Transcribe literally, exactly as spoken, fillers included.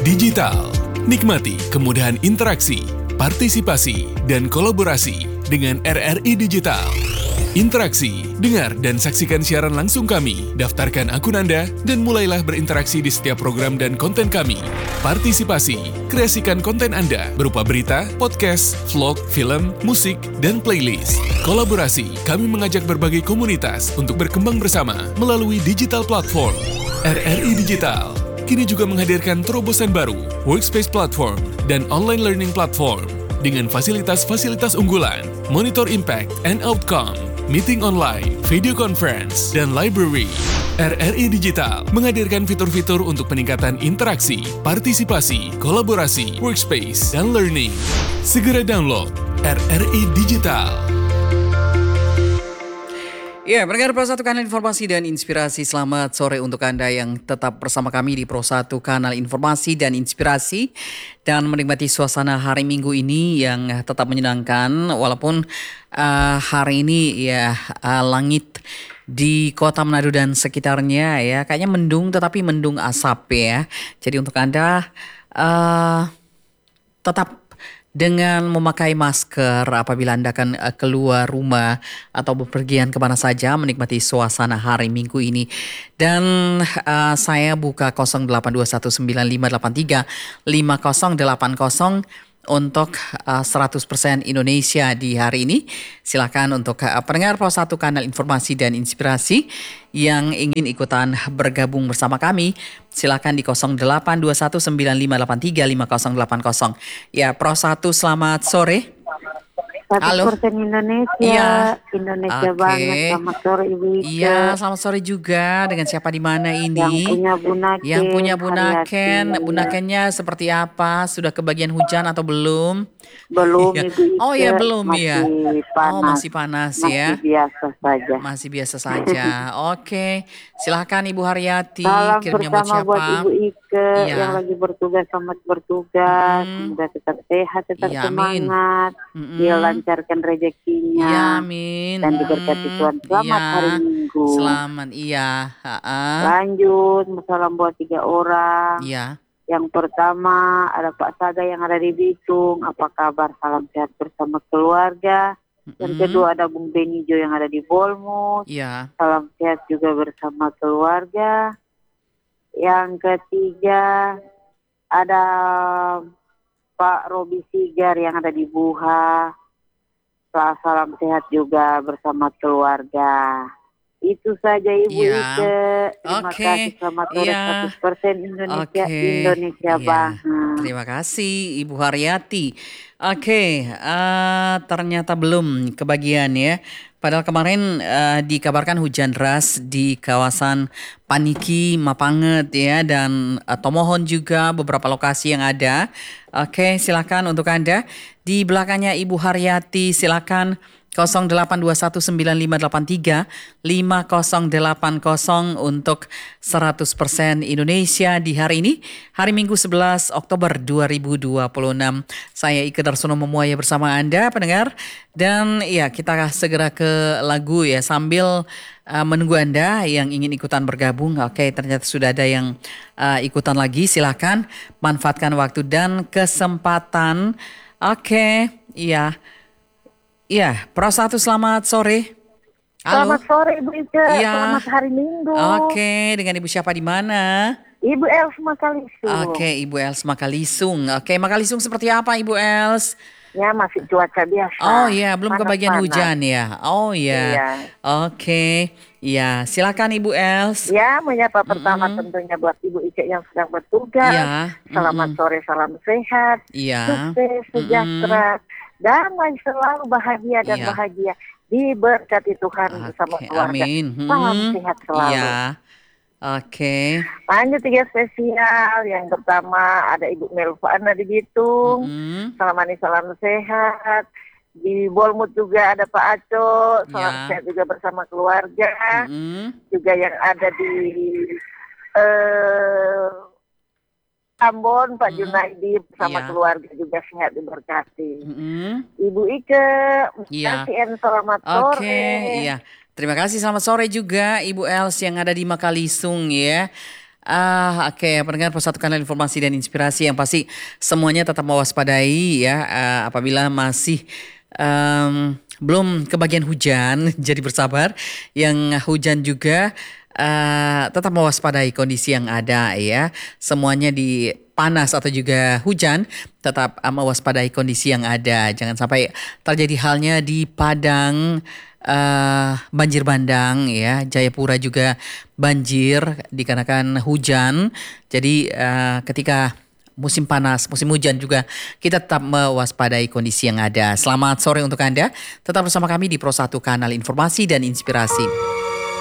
Digital. Nikmati kemudahan interaksi, partisipasi, dan kolaborasi dengan R R I Digital. Interaksi, dengar dan saksikan siaran langsung kami, daftarkan akun Anda, dan mulailah berinteraksi di setiap program dan konten kami. Partisipasi, kreasikan konten Anda berupa berita, podcast, vlog, film, musik, dan playlist. Kolaborasi, kami mengajak berbagai komunitas untuk berkembang bersama melalui digital platform. R R I Digital kini juga menghadirkan terobosan baru, workspace platform, dan online learning platform dengan fasilitas-fasilitas unggulan, monitor impact and outcome, meeting online, video conference, dan library. R R I Digital menghadirkan fitur-fitur untuk peningkatan interaksi, partisipasi, kolaborasi, workspace, dan learning. Segera download R R I Digital. Ya, pendengar Pro satu Kanal Informasi dan Inspirasi, selamat sore untuk Anda yang tetap bersama kami di Pro satu Kanal Informasi dan Inspirasi dan menikmati suasana hari Minggu ini yang tetap menyenangkan walaupun uh, hari ini ya uh, langit di Kota Manado dan sekitarnya ya kayaknya mendung, tetapi mendung asap ya. Jadi untuk Anda uh, tetap dengan memakai masker apabila Anda akan keluar rumah atau bepergian kemana saja menikmati suasana hari Minggu ini. Dan uh, saya buka nol delapan dua satu sembilan lima delapan tiga lima nol delapan nol untuk uh, seratus persen Indonesia di hari ini. Silakan untuk uh, pendengar Pro satu Kanal Informasi dan Inspirasi yang ingin ikutan bergabung bersama kami, silakan di nol delapan dua satu sembilan lima delapan tiga lima nol delapan nol. Ya, Pro satu selamat sore. seratus persen Indonesia, iya. Indonesia Oke. banget. Selamat sore Ibu Ike. Iya, selamat sore juga. Dengan siapa di mana ini? Yang punya Bunaken. Yang punya Bunaken. Haryati. Bunakennya seperti apa? Sudah kebagian hujan atau belum? Belum Iya. Ibu Ike. Oh ya belum masih ya. Panas. Oh masih panas masih ya. biasa saja. Masih biasa saja. Oke, silahkan Ibu Haryati. Salam Kirimnya buat bersama siapa? buat Ibu Ike Iya. yang lagi bertugas, selamat bertugas. Mm. Semoga tetap sehat, tetap Iya, amin. semangat. Mm-mm. Dia lancarkan rezekinya. Iya, amin. Dan diberkati Mm, Tuhan. Selamat iya. hari Minggu. Selamat, iya. Ha-ha. Lanjut, salam buat tiga orang. Iya. Yang pertama ada Pak Saga yang ada di Bitung. Apa kabar? Salam sehat bersama keluarga. Yang Mm-mm. kedua ada Bung Benijo yang ada di Bolmut. Iya. Salam sehat juga bersama keluarga. Yang ketiga ada Pak Robi Sigar yang ada di Buha. Salam sehat juga bersama keluarga. Itu saja Ibu Iya. Ike. Terima Oke. kasih. Selamat sore. Iya. seratus persen Indonesia. Oke. Indonesia Iya. banget. Terima kasih Ibu Haryati. Oke, eh, ternyata belum kebagian ya. Padahal kemarin eh, dikabarkan hujan deras di kawasan Paniki, Mapanget ya, dan eh, Tomohon juga beberapa lokasi yang ada. Oke, silakan untuk Anda. Di belakangnya Ibu Haryati, silakan nol delapan dua satu sembilan lima delapan tiga lima nol delapan nol untuk seratus persen Indonesia di hari ini, hari Minggu sebelas Oktober dua ribu dua puluh enam. Saya Ike Darsono Memuaya bersama Anda pendengar, dan ya kita segera ke lagu ya sambil uh, menunggu Anda yang ingin ikutan bergabung. Oke, ternyata sudah ada yang uh, ikutan lagi. Silakan manfaatkan waktu dan kesempatan. Oke, iya. Iya, Pro satu selamat sore. Halo. Selamat sore Ibu Ike. Iya. Selamat hari Minggu. Oke, dengan Ibu siapa di mana? Ibu Els Makalisung. Oke, Ibu Els Makalisung. Oke, Makalisung seperti apa Ibu Els? Ya masih cuaca biasa. Oh iya, belum Panas-panas. kebagian hujan ya. Oh iya. Iya. Oke. Iya, silakan Ibu Els. Ya, menyapa pertama Mm-mm. tentunya buat Ibu Ike yang sedang bertugas. Iya. Selamat Mm-mm. sore, salam sehat, Iya. sukses, sejahtera, damai selalu, bahagia dan Iya. bahagia. Diberkati Tuhan bersama Oke, keluarga. amin. Salam Hmm. sehat selalu. Iya. Oke. Lanjut tiga spesial. Yang pertama ada Ibu Melvana di Bitung. Mm-mm. Salam manis, salam sehat. Di Bolmut juga ada Pak Aco. Salam Ya. sehat juga bersama keluarga. Mm-mm. Juga yang ada di eh, Ambon, Pak Mm-mm. Junaidi bersama Iya. keluarga juga sehat diberkati. Mm-mm. Ibu Ike, Iya. kasih and selamat Oke, sore. iya. Terima kasih, selamat sore juga Ibu Els yang ada di Makalisung ya. Ah, oke, pendengar Persatu Kanal Informasi dan Inspirasi yang pasti semuanya tetap mewaspadai ya ah, apabila masih em, belum kebagian hujan, jadi bersabar. Yang hujan juga ah, tetap mewaspadai kondisi yang ada ya. Semuanya di panas atau juga hujan tetap ah, mewaspadai kondisi yang ada. Jangan sampai terjadi halnya di Padang eh, banjir bandang ya, Jayapura juga banjir dikarenakan hujan. Jadi eh, ketika musim panas, musim hujan juga kita tetap mewaspadai kondisi yang ada. Selamat sore untuk Anda. Tetap bersama kami di Pro satu Kanal Informasi dan Inspirasi.